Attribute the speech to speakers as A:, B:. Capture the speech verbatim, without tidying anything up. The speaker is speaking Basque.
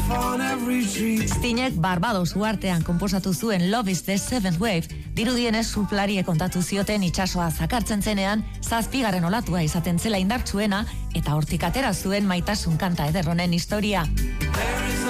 A: Stinek Barbados uartean konposatu zuen Love is the Seventh Wave, dirudienez surflariek kontatu zioten itsasoa zakartzen zenean, zazpigarren olatua izaten zela indartsuena, eta hortik atera zuen maitasun kanta ederronen historia.